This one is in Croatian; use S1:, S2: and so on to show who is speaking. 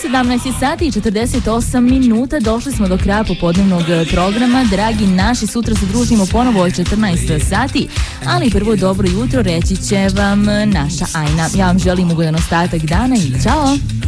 S1: 17 sati i 48 minuta, došli smo do kraja popodnevnog programa. Dragi naši, sutra se družimo ponovo od 14 sati, ali prvo dobro jutro reći će vam naša Ajna. Ja vam želim ugodan ostatak dana i čao!